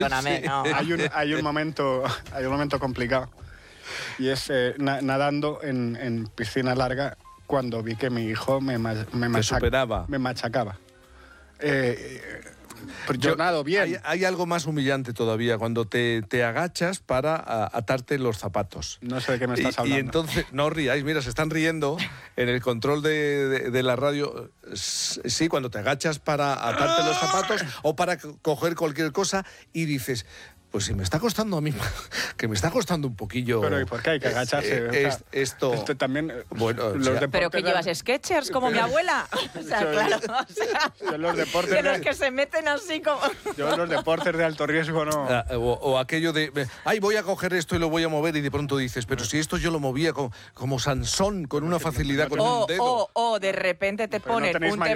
Perdóname, Sí. no. Hay un momento complicado. Y es nadando en piscina larga cuando vi que mi hijo me superaba. me machacaba. Pues yo nado bien. Hay algo más humillante todavía, cuando te agachas para atarte los zapatos. No sé de qué me estás hablando. Y entonces, no os riáis, mira, se están riendo en el control de la radio. Sí, cuando te agachas para atarte los zapatos o para coger cualquier cosa y dices... Pues si me está costando a mí, que me está costando un poquillo... Pero ¿y por qué hay que agacharse? Esto también... Bueno, ¿Pero que llevas Skechers como mi abuela? O sea, claro, o sea, los deportes de los que se meten así como... Yo los deportes de alto riesgo no... O aquello de, ay, voy a coger esto y lo voy a mover, y de pronto dices, pero si esto yo lo movía como Sansón, con una facilidad, con un dedo. O de repente te ponen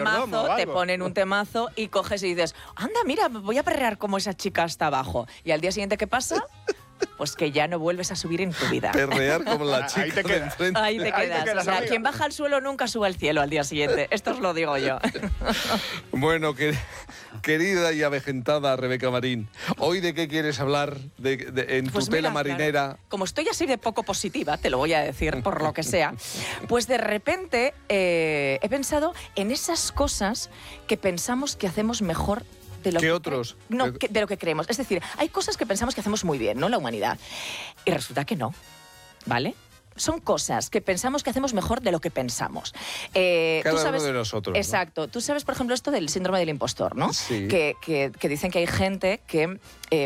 un temazo y coges y dices, anda, mira, voy a perrear como esa chica hasta abajo. Y al día siguiente, ¿qué pasa? Pues que ya no vuelves a subir en tu vida. Perrear como la chica. Ahí te quedas. Ahí te quedas. O sea, quien baja al suelo nunca sube al cielo al día siguiente. Esto os lo digo yo. Bueno, querida y avejentada Rebeca Marín, ¿hoy de qué quieres hablar en pues tu tela mira, marinera? Claro, como estoy así de poco positiva, te lo voy a decir por lo que sea, pues de repente he pensado en esas cosas que pensamos que hacemos mejor de lo ¿Qué otros? No, de lo que creemos. Es decir, hay cosas que pensamos que hacemos muy bien, ¿no? La humanidad. Y resulta que no, ¿vale? Son cosas que pensamos que hacemos mejor de lo que pensamos. Cada tú sabes, uno de nosotros. Exacto. ¿No? Tú sabes, por ejemplo, esto del síndrome del impostor, ¿no? Sí. Que dicen que hay gente que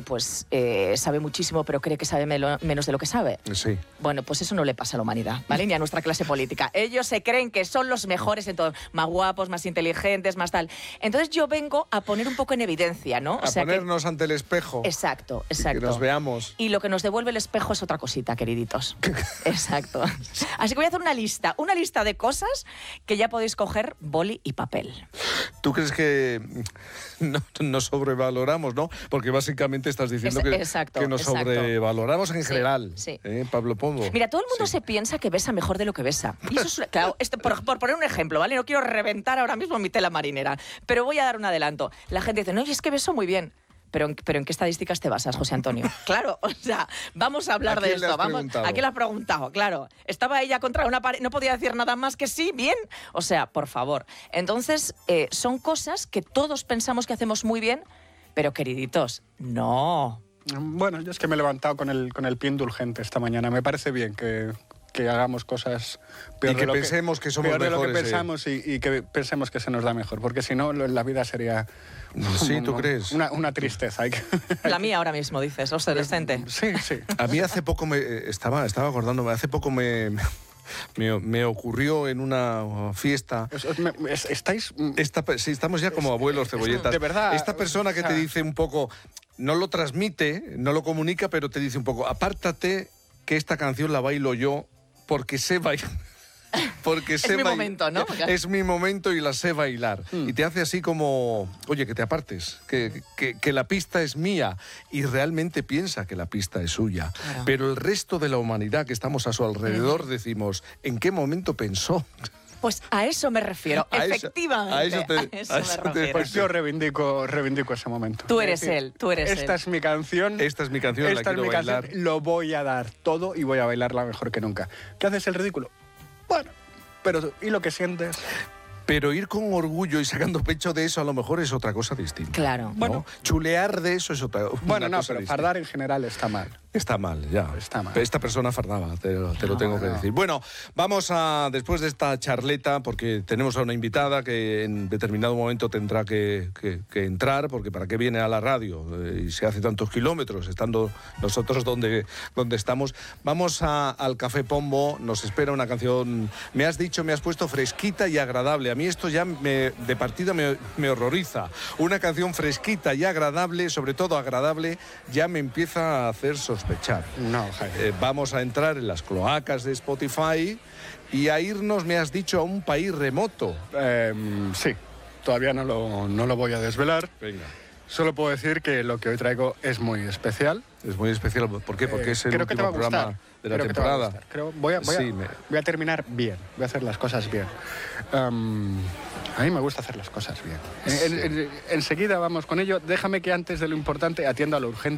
sabe muchísimo, pero cree que sabe menos de lo que sabe. Sí. Bueno, pues eso no le pasa a la humanidad, ¿vale? Ni a nuestra clase política. Ellos se creen que son los mejores en todo. Más guapos, más inteligentes, más tal. Entonces yo vengo a poner un poco en evidencia, ¿no? A ponernos ante el espejo. Exacto. Que nos veamos. Y lo que nos devuelve el espejo es otra cosita, queriditos. Exacto. Así que voy a hacer una lista de cosas que ya podéis coger boli y papel. ¿Tú crees que nos sobrevaloramos, no? Porque básicamente estás diciendo que nos sobrevaloramos en general. Sí. Pablo Pombo. Mira, todo el mundo se piensa que besa mejor de lo que besa. Y eso es, claro, por poner un ejemplo, ¿vale? No quiero reventar ahora mismo mi tela marinera, pero voy a dar un adelanto. La gente dice, no, y es que beso muy bien. Pero ¿en qué estadísticas te basas, José Antonio? Claro, o sea, vamos a hablar de esto. ¿A quién le has preguntado? Claro, estaba ella contra una pared, no podía decir nada más que sí, bien. O sea, por favor. Entonces, son cosas que todos pensamos que hacemos muy bien, pero, queriditos, no. Bueno, yo es que me he levantado con el pie indulgente esta mañana. Me parece bien que hagamos cosas peor y que pensemos que somos mejores. Peor de lo que pensamos y que pensemos que se nos da mejor, porque si no, la vida sería... Sí, ¿tú crees? Una tristeza. La mía ahora mismo, dices, obsolescente. Sí, sí. A mí hace poco estaba acordándome, hace poco me ocurrió en una fiesta... Sí, estamos ya como abuelos cebolletas. De verdad. Esta persona que te dice un poco, no lo transmite, no lo comunica, pero te dice un poco, apártate que esta canción la bailo yo porque sé bailar. Porque es mi momento, ¿no? Es mi momento y la sé bailar. Y te hace así como, oye, que te apartes, que la pista es mía. Y realmente piensa que la pista es suya. Claro. Pero el resto de la humanidad que estamos a su alrededor decimos, ¿en qué momento pensó? Pues a eso me refiero, efectivamente. A eso me refiero. Pues yo reivindico ese momento. Tú eres él, tú eres Esta es mi canción. Esta es mi canción, la quiero bailar. Lo voy a dar todo y voy a bailarla mejor que nunca. ¿Qué haces el ridículo? Bueno, pero ¿y lo que sientes? Pero ir con orgullo y sacando pecho de eso a lo mejor es otra cosa distinta. Claro. ¿no? Bueno, chulear de eso es otra bueno, no, cosa pero distinta. fardar en general está mal. Está mal, ya. Está mal. Esta persona fardaba, te lo tengo que decir. Bueno, vamos después de esta charleta, porque tenemos a una invitada que en determinado momento tendrá que entrar, porque ¿para qué viene a la radio? Y se hace tantos kilómetros, estando nosotros donde estamos. Vamos al Café Pombo, nos espera una canción, me has puesto fresquita y agradable. A mí esto ya de partida me horroriza. Una canción fresquita y agradable, sobre todo agradable, ya me empieza a hacer sospechar. No, vamos a entrar en las cloacas de Spotify y a irnos, me has dicho, a un país remoto. Sí, todavía no lo voy a desvelar. Venga. Solo puedo decir que lo que hoy traigo es muy especial. Es muy especial. ¿Por qué? Porque es el último programa de la temporada. Voy a terminar bien, voy a hacer las cosas bien. A mí me gusta hacer las cosas bien. Enseguida vamos con ello. Déjame que antes de lo importante atienda a lo urgente.